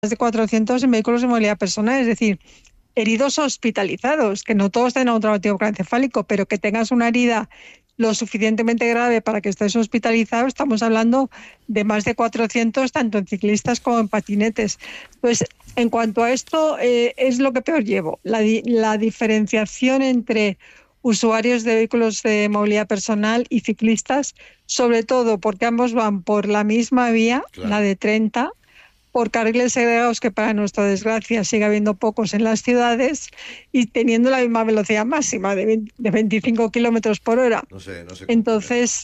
de 400 en vehículos de movilidad personal, es decir, heridos hospitalizados, que no todos tengan un traumatismo craneoencefálico, pero que tengas una herida lo suficientemente grave para que estés hospitalizado, estamos hablando de más de 400, tanto en ciclistas como en patinetes. Pues en cuanto a esto, es lo que peor llevo, la diferenciación entre usuarios de vehículos de movilidad personal y ciclistas, sobre todo porque ambos van por la misma vía, claro, la de 30, por carriles segregados que para nuestra desgracia sigue habiendo pocos en las ciudades y teniendo la misma velocidad máxima de 25 kilómetros por hora. No sé Entonces,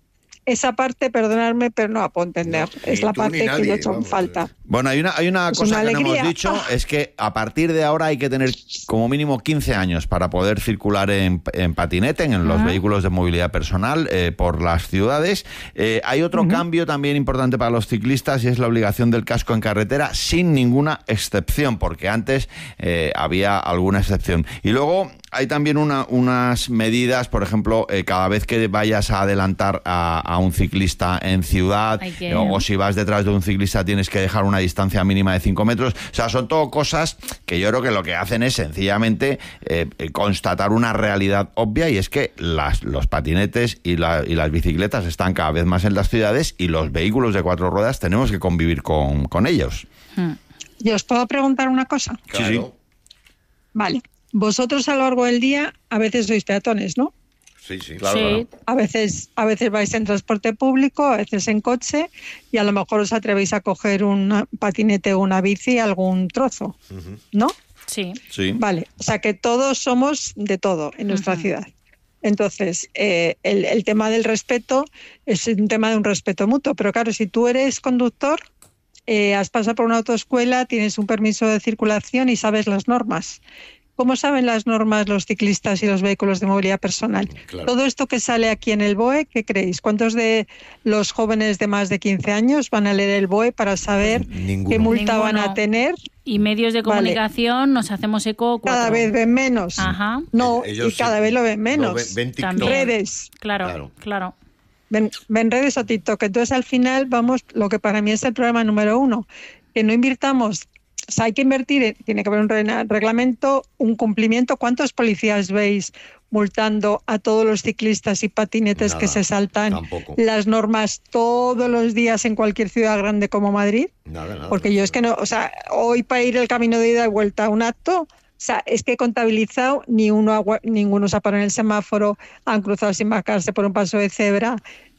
esa parte, perdonadme, pero no la puedo entender. No, es la parte que yo he hecho en falta. Bueno, hay una cosa que no hemos dicho, es que a partir de ahora hay que tener como mínimo 15 años para poder circular en patinete, en los vehículos de movilidad personal, por las ciudades. Hay otro cambio también importante para los ciclistas y es la obligación del casco en carretera sin ninguna excepción, porque antes había alguna excepción. Y luego hay también unas medidas, por ejemplo, cada vez que vayas a adelantar a un ciclista en ciudad, o si vas detrás de un ciclista tienes que dejar una distancia mínima de 5 metros. O sea, son todo cosas que yo creo que lo que hacen es sencillamente constatar una realidad obvia, y es que los patinetes y las bicicletas están cada vez más en las ciudades y los vehículos de 4 ruedas tenemos que convivir con ellos. ¿Y os puedo preguntar una cosa? Claro. Sí. Vale. Vosotros a lo largo del día a veces sois peatones, ¿no? Sí, claro. Sí. A veces vais en transporte público, a veces en coche, y a lo mejor os atrevéis a coger un patinete o una bici algún trozo, ¿no? Sí. Vale, o sea que todos somos de todo en nuestra ciudad. Entonces, el tema del respeto es un tema de un respeto mutuo, pero claro, si tú eres conductor, has pasado por una autoescuela, tienes un permiso de circulación y sabes las normas. ¿Cómo saben las normas los ciclistas y los vehículos de movilidad personal? Claro. Todo esto que sale aquí en el BOE, ¿qué creéis? ¿Cuántos de los jóvenes de más de 15 años van a leer el BOE para saber qué multa van a tener? Y medios de comunicación nos hacemos eco. Cada vez ven menos. Ajá. No, Ellos y cada vez lo ven menos. Ven TikTok. Redes. Claro. Ven redes o TikTok. Entonces, al final, vamos, lo que para mí es el problema número 1, que no invirtamos. O sea, hay que invertir, tiene que haber un reglamento, un cumplimiento. ¿Cuántos policías veis multando a todos los ciclistas y patinetes que se saltan las normas todos los días en cualquier ciudad grande como Madrid? Nada. Porque yo es que no, o sea, hoy para ir el camino de ida y vuelta a un acto, o sea, es que he contabilizado, ninguno se ha parado en el semáforo, han cruzado sin marcarse por un paso de cebra,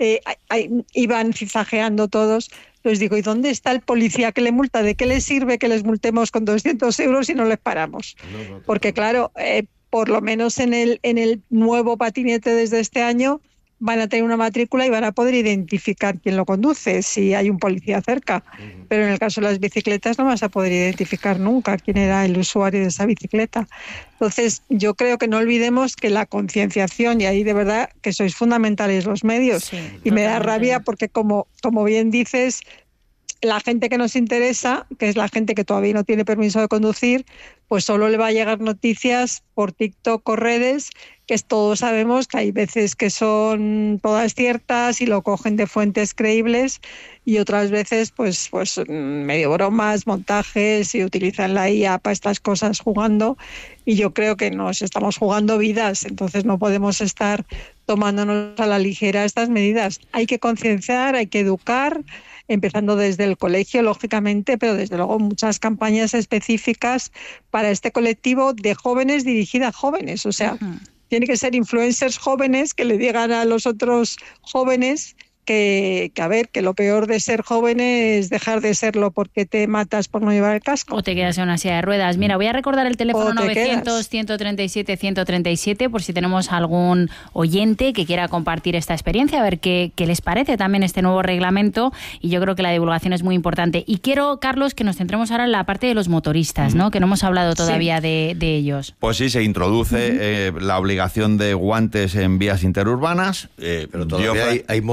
iban zigzagueando todos. Les digo, ¿y dónde está el policía que le multa? ¿De qué le sirve que les multemos con 200 euros y no les paramos? Porque claro, por lo menos en el nuevo patinete desde este año van a tener una matrícula y van a poder identificar quién lo conduce, si hay un policía cerca. Pero en el caso de las bicicletas no vas a poder identificar nunca quién era el usuario de esa bicicleta. Entonces, yo creo que no olvidemos que la concienciación, y ahí de verdad que sois fundamentales los medios, y me da rabia porque como bien dices, la gente que nos interesa, que es la gente que todavía no tiene permiso de conducir, pues solo le va a llegar noticias por TikTok o redes, que todos sabemos que hay veces que son todas ciertas y lo cogen de fuentes creíbles, y otras veces pues medio bromas, montajes, y utilizan la IA para estas cosas jugando, y yo creo que nos estamos jugando vidas, entonces no podemos estar tomándonos a la ligera estas medidas. Hay que concienciar, hay que educar, empezando desde el colegio, lógicamente, pero desde luego muchas campañas específicas para este colectivo de jóvenes dirigida a jóvenes. O sea, tiene que ser influencers jóvenes que le digan a los otros jóvenes que a ver, que lo peor de ser joven es dejar de serlo porque te matas por no llevar el casco. O te quedas en una silla de ruedas. Mira, voy a recordar el teléfono 900-137-137 por si tenemos algún oyente que quiera compartir esta experiencia, a ver qué les parece también este nuevo reglamento, y yo creo que la divulgación es muy importante. Y quiero, Carlos, que nos centremos ahora en la parte de los motoristas, ¿no? Que no hemos hablado todavía de ellos. Pues sí, se introduce la obligación de guantes en vías interurbanas. Pero todavía hay motoristas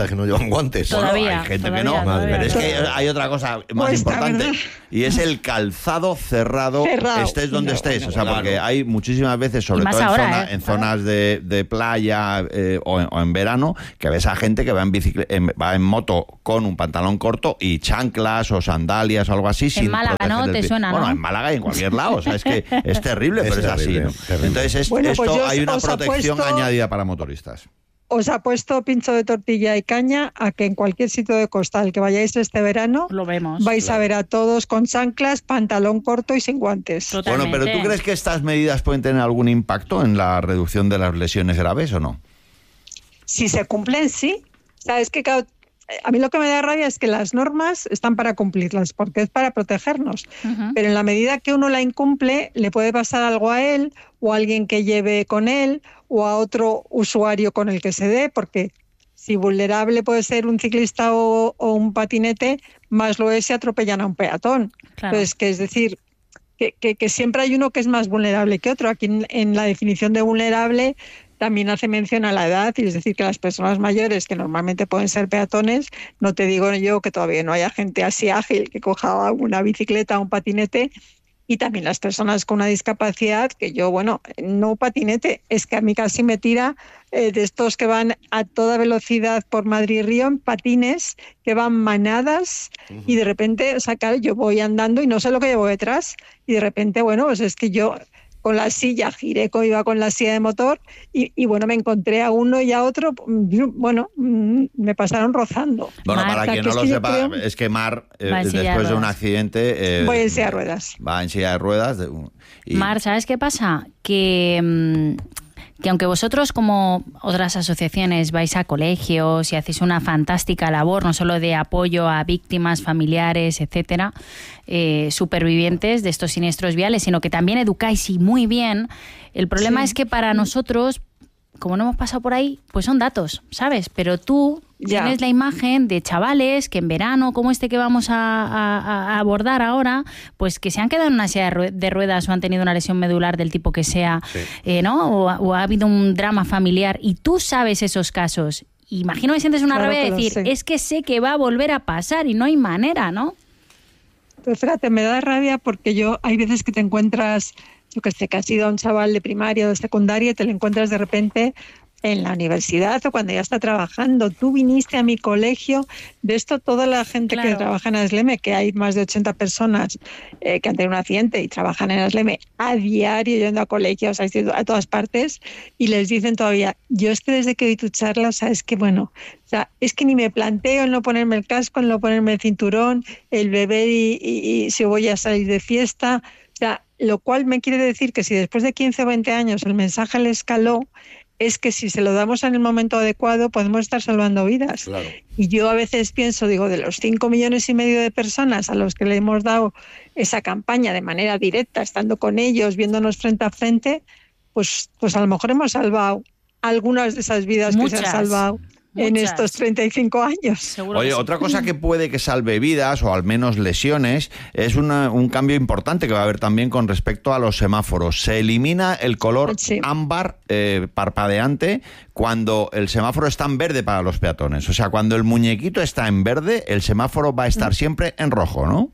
que no llevan guantes. Todavía, hay gente todavía, que no, todavía. pero es que hay otra cosa más importante, y es el calzado cerrado. Estés donde estés. O sea, porque hay muchísimas veces, sobre todo ahora, en zonas de playa o en verano, que ves a gente que va va en moto con un pantalón corto y chanclas o sandalias o algo así. En Málaga, ¿no? ¿Te suena, Bueno, no? en Málaga y en cualquier lado. O sea, es que es terrible, pero es así, ¿no? Entonces, esto hay una protección añadida para motoristas. Os apuesto pincho de tortilla y caña a que en cualquier sitio de costa al que vayáis este verano lo vemos. Vais a ver a todos con chanclas, pantalón corto y sin guantes. Totalmente. Bueno, pero ¿tú crees que estas medidas pueden tener algún impacto en la reducción de las lesiones graves o no? Si se cumplen, sí. Sabes que a mí lo que me da rabia es que las normas están para cumplirlas, porque es para protegernos. Pero en la medida que uno la incumple, le puede pasar algo a él o a alguien que lleve con él o a otro usuario con el que se dé, porque si vulnerable puede ser un ciclista o un patinete, más lo es si atropellan a un peatón. Claro. Entonces, que es decir, que siempre hay uno que es más vulnerable que otro. Aquí en la definición de vulnerable también hace mención a la edad, y es decir, que las personas mayores, que normalmente pueden ser peatones, no te digo yo que todavía no haya gente así ágil que coja una bicicleta o un patinete, y también las personas con una discapacidad, que yo, no patinete, es que a mí casi me tira de estos que van a toda velocidad por Madrid-Río en patines, que van manadas, y de repente, o sea, claro, yo voy andando y no sé lo que llevo detrás, y de repente, pues es que yo con la silla giré, iba con la silla de motor, y me encontré a uno y a otro, me pasaron rozando. Bueno, Mar, para quien no lo sepa, es que Mar, después de un accidente... voy en silla de ruedas. Va en silla de ruedas. Mar, ¿sabes qué pasa? Que aunque vosotros, como otras asociaciones, vais a colegios y hacéis una fantástica labor, no solo de apoyo a víctimas, familiares, etcétera, supervivientes de estos siniestros viales, sino que también educáis y muy bien, el problema es que para nosotros, como no hemos pasado por ahí, pues son datos, ¿sabes? Pero tú tienes la imagen de chavales que en verano, como este que vamos a abordar ahora, pues que se han quedado en una silla de ruedas o han tenido una lesión medular del tipo que sea, ¿no? O ha habido un drama familiar, y tú sabes esos casos. Imagino que sientes una rabia de decir, es que sé que va a volver a pasar y no hay manera, ¿no? Pues fíjate, me da rabia porque hay veces que te encuentras, yo que sé, que has sido a un chaval de primaria o de secundaria y te lo encuentras de repente en la universidad o cuando ya está trabajando. Tú viniste a mi colegio. De esto, toda la gente que trabaja en Asleme, que hay más de 80 personas que han tenido un accidente y trabajan en Asleme a diario, yendo a colegios, a todas partes, y les dicen todavía, yo es que desde que oí tu charla, es que es que ni me planteo el no ponerme el casco, el no ponerme el cinturón, el beber y si voy a salir de fiesta. Lo cual me quiere decir que si después de 15 o 20 años el mensaje le escaló, es que si se lo damos en el momento adecuado podemos estar salvando vidas. Claro. Y yo a veces pienso, de los 5,5 millones de personas a los que le hemos dado esa campaña de manera directa, estando con ellos, viéndonos frente a frente, pues a lo mejor hemos salvado algunas de esas vidas que se han salvado en estos 35 años. Seguro. Oye, otra cosa que puede que salve vidas o al menos lesiones es un cambio importante que va a haber también con respecto a los semáforos. Se elimina el color ámbar parpadeante cuando el semáforo está en verde para los peatones. O sea, cuando el muñequito está en verde, el semáforo va a estar siempre en rojo, ¿no?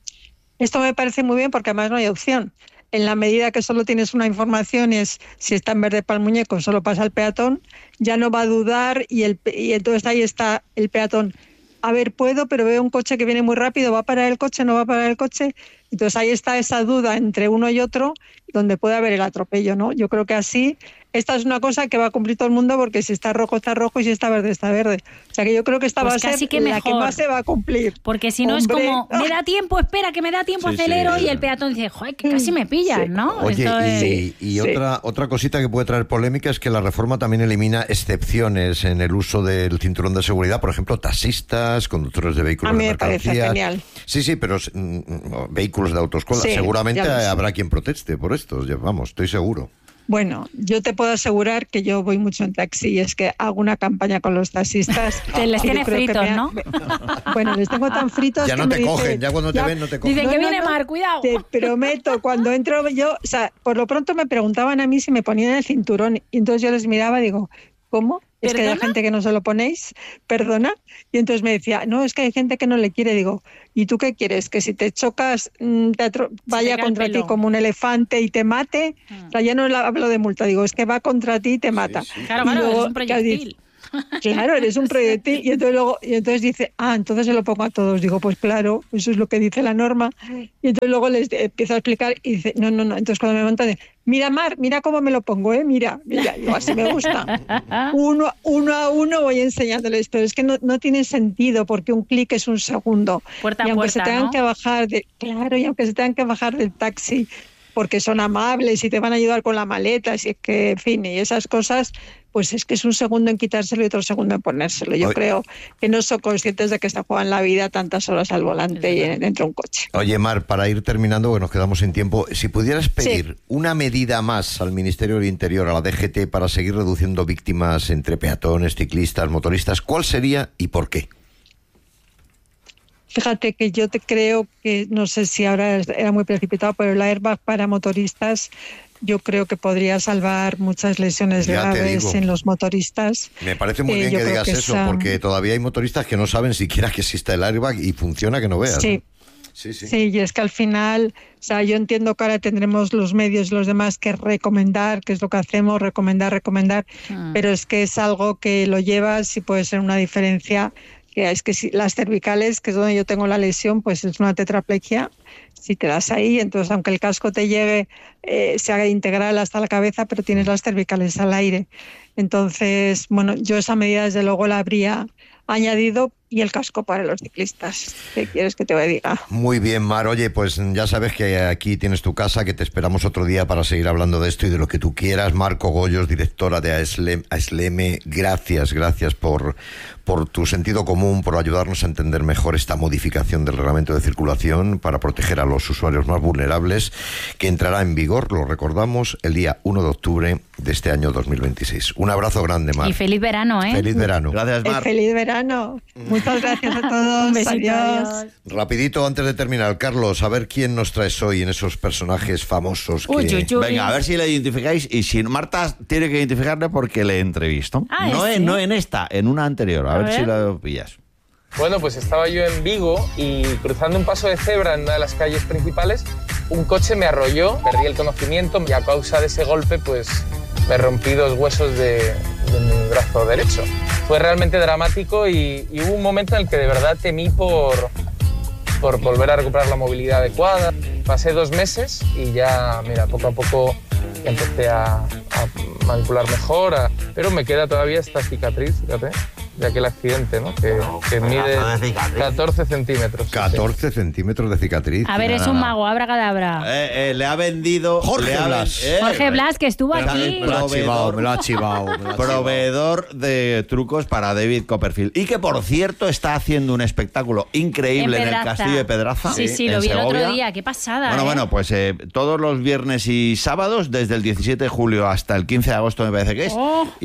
Esto me parece muy bien porque además no hay opción. En la medida que solo tienes una información, es si está en verde para el muñeco, solo pasa el peatón, ya no va a dudar y entonces ahí está el peatón. A ver, puedo, pero veo un coche que viene muy rápido, ¿va a parar el coche? ¿No va a parar el coche? Entonces ahí está esa duda entre uno y otro, donde puede haber el atropello, ¿no? Yo creo que así, esta es una cosa que va a cumplir todo el mundo, porque si está rojo y si está verde está verde. O sea que yo creo que esta va a ser la que más se va a cumplir. Porque si no es como, me da tiempo, espera, que me da tiempo, acelero, y el peatón dice, joder, que casi me pillan, ¿no? Oye, otra cosita que puede traer polémica es que la reforma también elimina excepciones en el uso del cinturón de seguridad, por ejemplo, taxistas, conductores de vehículos de mercancías. A mí me parece genial. Sí, pero vehículos de autoescuela. Seguramente habrá quien proteste por esto, vamos, estoy seguro. Bueno, yo te puedo asegurar que yo voy mucho en taxi y es que hago una campaña con los taxistas. Te les tienes fritos, ¿no? Bueno, les tengo tan fritos ya que no te me cogen, dicen, ya cuando te ven no te cogen. Dicen que viene Mar, cuidado. Te prometo, cuando entro yo, por lo pronto me preguntaban a mí si me ponían el cinturón y entonces yo les miraba y digo, ¿cómo? Es que hay gente que no se lo ponéis, perdona. Y entonces me decía, no, es que hay gente que no le quiere. Digo, ¿y tú qué quieres? ¿Que si te chocas vaya contra ti como un elefante y te mate? O sea, ya no hablo de multa, digo, es que va contra ti y te mata. Sí. Claro, luego, es un proyectil. Claro, eres un proyectil. Y entonces dice, entonces se lo pongo a todos. Digo, pues claro, eso es lo que dice la norma. Y entonces luego les empiezo a explicar y dice, no. Entonces cuando me montan, mira Mar, mira cómo me lo pongo, mira, yo así me gusta. Uno a uno voy enseñándoles, pero es que no tiene sentido porque un clic es un segundo. Puerta y aunque puerta, se tengan ¿no? que bajar y aunque se tengan que bajar del taxi porque son amables y te van a ayudar con la maleta, si es que, en fin, y esas cosas, pues es que es un segundo en quitárselo y otro segundo en ponérselo. Yo creo que no son conscientes de que se juegan la vida tantas horas al volante y dentro de un coche. Oye, Mar, para ir terminando, porque nos quedamos sin tiempo, si pudieras pedir una medida más al Ministerio del Interior, a la DGT, para seguir reduciendo víctimas entre peatones, ciclistas, motoristas, ¿cuál sería y por qué? Fíjate que yo te creo que, no sé si ahora era muy precipitado, pero el airbag para motoristas yo creo que podría salvar muchas lesiones graves en los motoristas. Me parece muy bien que digas eso, porque todavía hay motoristas que no saben siquiera que existe el airbag y funciona que no veas. Sí. Sí, y es que al final, o sea, yo entiendo que ahora tendremos los medios y los demás que recomendar, que es lo que hacemos, recomendar, pero es que es algo que lo llevas y puede ser una diferencia. Que es que si las cervicales, que es donde yo tengo la lesión, pues es una tetraplegia, si te das ahí, entonces aunque el casco te llegue, se haga integral hasta la cabeza, pero tienes las cervicales al aire. Entonces, bueno, yo esa medida desde luego la habría añadido, y el casco para los ciclistas. ¿Qué quieres que te diga? Muy bien, Mar. Oye, pues ya sabes que aquí tienes tu casa, que te esperamos otro día para seguir hablando de esto y de lo que tú quieras. Mar Cogollos, directora de AESLEME, gracias por tu sentido común, por ayudarnos a entender mejor esta modificación del reglamento de circulación para proteger a los usuarios más vulnerables, que entrará en vigor, lo recordamos, el día 1 de octubre de este año 2026. Un abrazo grande, Mar. Y feliz verano, ¿eh? Feliz verano. Gracias, Mar. Feliz verano. Muchas gracias a todos. Un besito, adiós. Rapidito, antes de terminar, Carlos, a ver quién nos traes hoy en esos personajes famosos que... Uy. Venga, a ver si le identificáis, y si Marta tiene que identificarle porque le entrevisto. No en esta, en una anterior. A ver si lo pillas. Bueno, pues estaba yo en Vigo y cruzando un paso de cebra en una de las calles principales, un coche me arrolló, perdí el conocimiento y a causa de ese golpe pues me rompí 2 huesos de mi brazo derecho. Fue realmente dramático y hubo un momento en el que de verdad temí por volver a recuperar la movilidad adecuada. Pasé 2 meses y ya, mira, poco a poco empecé a manipular mejor, pero me queda todavía esta cicatriz, fíjate, de aquel accidente, ¿no? Que mide 14 centímetros. 14 centímetros de cicatriz. A ver, es un mago, abracadabra. Le ha vendido... Jorge Blas. Jorge Blas, que estuvo aquí. Me lo ha chivado. Proveedor de trucos para David Copperfield. Y que, por cierto, está haciendo un espectáculo increíble en el Castillo de Pedraza. Sí, lo vi el otro día. Qué pasada. Bueno, pues todos los viernes y sábados, desde el 17 de julio hasta el 15 de agosto, me parece que es.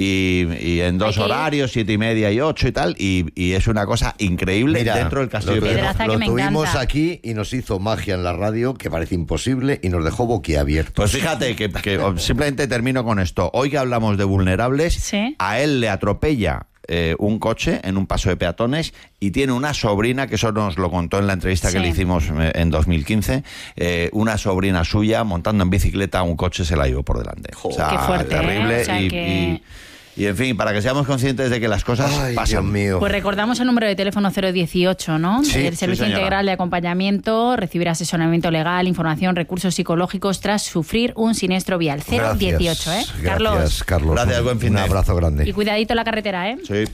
Y en 2 horarios, 7:30 y 8 y tal. Y es una cosa increíble. Mira, dentro del Castillo de Pedraza. Lo tuvimos aquí y nos hizo magia en la radio, que parece imposible, y nos dejó boquiabiertos. Pues fíjate que simplemente termino con esto. Hoy que hablamos de vulnerables, a él le atropella un coche en un paso de peatones y tiene una sobrina, que eso nos lo contó en la entrevista que le hicimos en 2015, una sobrina suya montando en bicicleta un coche se la llevó por delante. O sea, qué fuerte, terrible. O sea, y en fin, para que seamos conscientes de que las cosas pasan. Dios mío. Pues recordamos el número de teléfono 018, ¿no? Sí, el Servicio Integral de Acompañamiento, recibir asesoramiento legal, información, recursos psicológicos tras sufrir un siniestro vial. 018, ¿eh? Gracias, Carlos. Gracias, buen fin de Un abrazo grande. Y cuidadito la carretera, ¿eh? Sí.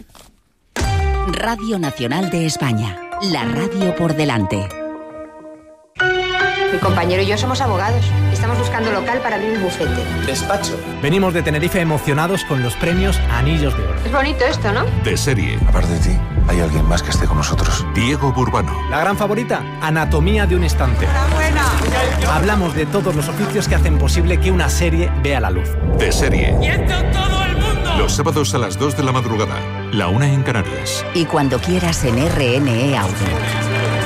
Radio Nacional de España. La radio por delante. Mi compañero y yo somos abogados. Estamos buscando local para abrir un bufete. Despacho. Venimos de Tenerife emocionados con los premios Anillos de Oro. Es bonito esto, ¿no? De serie. Aparte de ti, hay alguien más que esté con nosotros. Diego Burbano. La gran favorita, Anatomía de un instante. ¡Enhorabuena! Hablamos de todos los oficios que hacen posible que una serie vea la luz. De serie. ¡Y esto todo el mundo! Los sábados a las 2 de la madrugada, la 1 en Canarias. Y cuando quieras en RNE Audio.